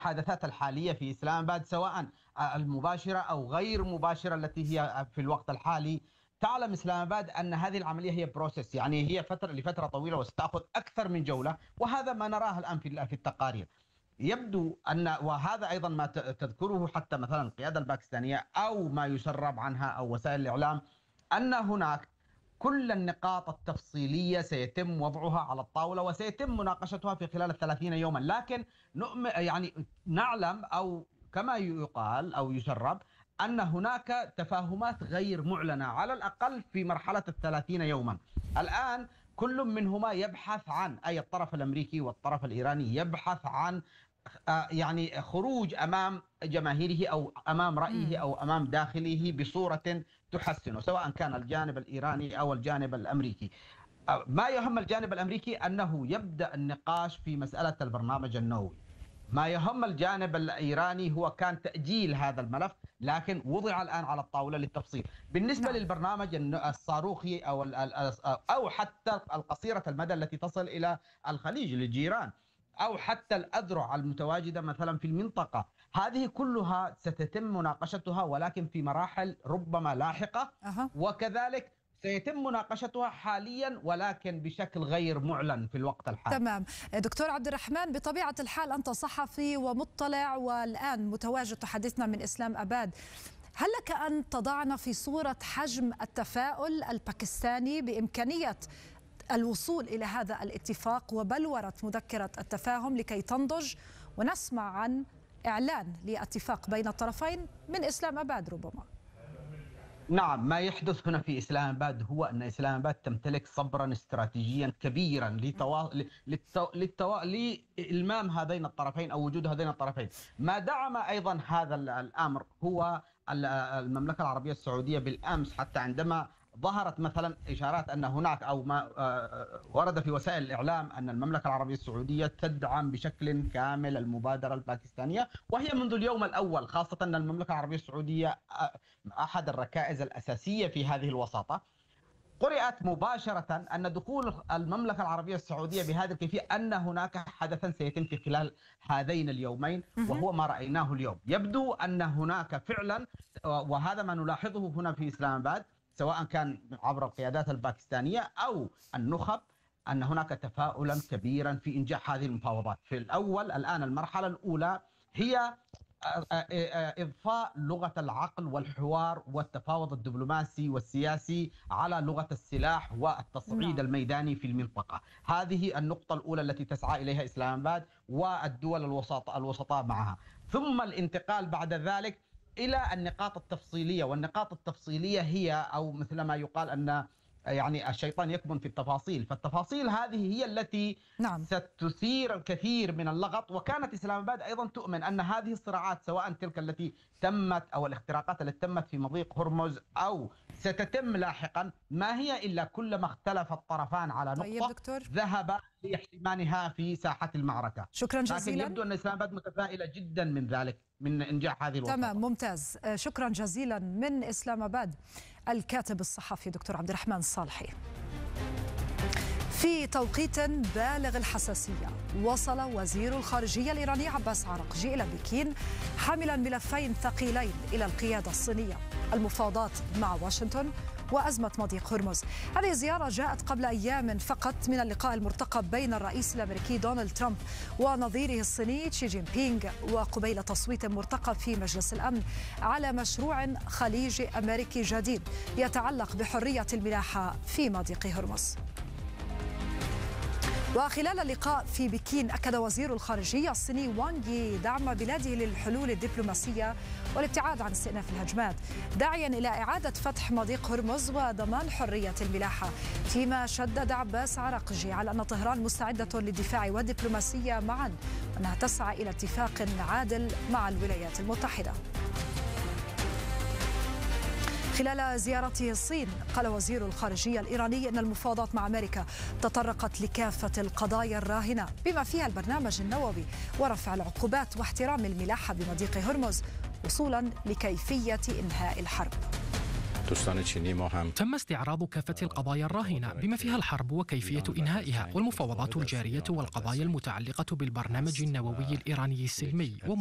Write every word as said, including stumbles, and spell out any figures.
المحادثات الحالية في إسلام آباد سواء المباشرة أو غير مباشرة التي هي في الوقت الحالي. تعلم إسلام آباد أن هذه العملية هي بروسيس، يعني هي فترة لفترة طويلة وستأخذ أكثر من جولة، وهذا ما نراه الآن في في التقارير. يبدو أن وهذا أيضا ما تذكره حتى مثلا القيادة الباكستانية أو ما يسرب عنها أو وسائل الإعلام، أن هناك كل النقاط التفصيلية سيتم وضعها على الطاولة وسيتم مناقشتها في خلال الثلاثين يوما. لكن يعني نعلم أو كما يقال أو يسرب أن هناك تفاهمات غير معلنة على الأقل في مرحلة الثلاثين يوما. الآن كل منهما يبحث عن، أي الطرف الأمريكي والطرف الإيراني يبحث عن يعني خروج أمام جماهيره أو أمام رأيه أو أمام داخله بصورة تحسنه، سواء كان الجانب الإيراني أو الجانب الأمريكي. ما يهم الجانب الأمريكي أنه يبدأ النقاش في مسألة البرنامج النووي. ما يهم الجانب الإيراني هو كان تأجيل هذا الملف، لكن وضع الآن على الطاولة للتفصيل. بالنسبة نعم. للبرنامج الصاروخي أو أو حتى القصيرة المدى التي تصل إلى الخليج للجيران، أو حتى الأذرع المتواجدة مثلا في المنطقة، هذه كلها ستتم مناقشتها ولكن في مراحل ربما لاحقة. أه. وكذلك سيتم مناقشتها حاليا ولكن بشكل غير معلن في الوقت الحالي. تمام. دكتور عبد الرحمن، بطبيعة الحال أنت صحفي ومطلع والآن متواجد تحدثنا من إسلام آباد، هل لك أن تضعنا في صورة حجم التفاؤل الباكستاني بإمكانية الوصول إلى هذا الاتفاق وبلورة مذكرة التفاهم لكي تنضج ونسمع عن إعلان لاتفاق بين الطرفين من إسلام آباد ربما؟ نعم، ما يحدث هنا في إسلام آباد هو أن إسلام آباد تمتلك صبرا استراتيجيا كبيرا لتوا... للتو... للتو... لإلمام هذين الطرفين أو وجود هذين الطرفين. ما دعم أيضا هذا الأمر هو المملكة العربية السعودية بالأمس، حتى عندما ظهرت مثلا إشارات أن هناك أو ما ورد في وسائل الإعلام أن المملكة العربية السعودية تدعم بشكل كامل المبادرة الباكستانية، وهي منذ اليوم الأول، خاصة أن المملكة العربية السعودية أحد الركائز الأساسية في هذه الوساطة. قرأت مباشرة أن دخول المملكة العربية السعودية بهذه الكيفية أن هناك حدثا سيتم في خلال هذين اليومين، وهو ما رأيناه اليوم. يبدو أن هناك فعلا، وهذا ما نلاحظه هنا في إسلام آباد سواء كان عبر القيادات الباكستانية أو النخب، أن هناك تفاؤلا كبيرا في إنجاح هذه المفاوضات. في الأول الآن المرحلة الأولى هي إضفاء لغة العقل والحوار والتفاوض الدبلوماسي والسياسي على لغة السلاح والتصعيد الميداني في المنطقة. هذه النقطة الأولى التي تسعى إليها إسلام آباد والدول الوسطاء الوسطاء معها، ثم الانتقال بعد ذلك إلى النقاط التفصيلية. والنقاط التفصيلية هي أو مثل ما يقال أن يعني الشيطان يكمن في التفاصيل، فالتفاصيل هذه هي التي نعم. ستثير الكثير من اللغط. وكانت إسلام آباد أيضا تؤمن أن هذه الصراعات سواء تلك التي تمت أو الاختراقات التي تمت في مضيق هرمز أو ستتم لاحقا ما هي إلا كلما اختلف الطرفان على نقطة طيب ذهب لاحتمانها في ساحة المعركة. شكرا جزيلا. لكن يبدو أن إسلام آباد متفائلة جدا من ذلك، من إنجاح هذه الوساطة. تمام، ممتاز. شكرا جزيلا من إسلام آباد الكاتب الصحفي دكتور عبد الرحمن الصالحي. في توقيت بالغ الحساسية وصل وزير الخارجية الإيراني عباس عراقجي إلى بكين حاملا ملفين ثقيلين إلى القيادة الصينية: المفاوضات مع واشنطن وأزمة مضيق هرمز. هذه الزيارة جاءت قبل أيام فقط من اللقاء المرتقب بين الرئيس الأمريكي دونالد ترامب ونظيره الصيني شي جين بينغ، وقبيل تصويت مرتقب في مجلس الأمن على مشروع خليجي أمريكي جديد يتعلق بحرية الملاحة في مضيق هرمز. وخلال اللقاء في بكين أكد وزير الخارجية الصيني وانغ يي دعم بلاده للحلول الدبلوماسية والابتعاد عن استئناف الهجمات، داعيا إلى إعادة فتح مضيق هرمز وضمان حرية الملاحة. فيما شدد عباس عراقجي على أن طهران مستعدة للدفاع والدبلوماسية معا، وأنها تسعى إلى اتفاق عادل مع الولايات المتحدة. خلال زيارته الصين قال وزير الخارجية الإيراني أن المفاوضات مع أمريكا تطرقت لكافة القضايا الراهنة بما فيها البرنامج النووي ورفع العقوبات واحترام الملاحة بمضيق هرمز وصولا لكيفية إنهاء الحرب. تم استعراض كافة القضايا الراهنة بما فيها الحرب وكيفية إنهائها والمفاوضات الجارية والقضايا المتعلقة بالبرنامج النووي الإيراني السلمي